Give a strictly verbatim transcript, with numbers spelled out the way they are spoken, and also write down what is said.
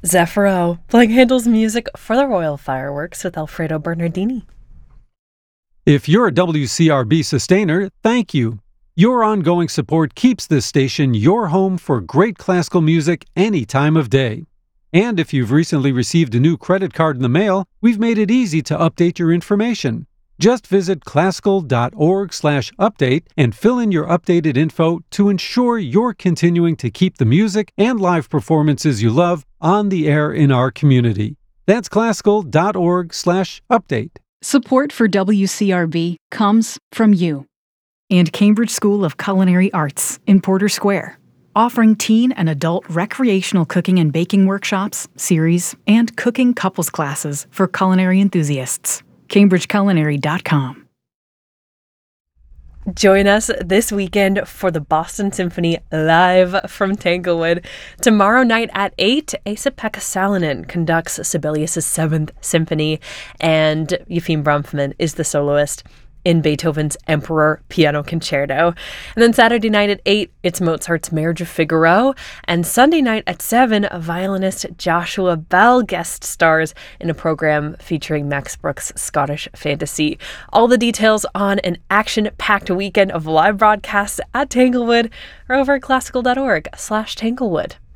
Zephyro, playing Handel's music for the Royal Fireworks with Alfredo Bernardini. If you're a W C R B sustainer, thank you. Your ongoing support keeps this station your home for great classical music any time of day. And if you've recently received a new credit card in the mail, we've made it easy to update your information. Just visit classical.org slash update and fill in your updated info to ensure you're continuing to keep the music and live performances you love on the air in our community. That's classical.org slash update. Support for W C R B comes from you and Cambridge School of Culinary Arts in Porter Square, offering teen and adult recreational cooking and baking workshops, series, and cooking couples classes for culinary enthusiasts. cambridge culinary dot com. Join us this weekend for the Boston Symphony live from Tanglewood. Tomorrow night at eight, Esa-Pekka Salonen conducts Sibelius' Seventh Symphony, and Yefim Bronfman is the soloist in Beethoven's Emperor Piano Concerto. And then Saturday night at eight, it's Mozart's Marriage of Figaro. And Sunday night at seven, violinist Joshua Bell guest stars in a program featuring Max Brooks' Scottish Fantasy. All the details on an action-packed weekend of live broadcasts at Tanglewood are over at classical.org slash Tanglewood.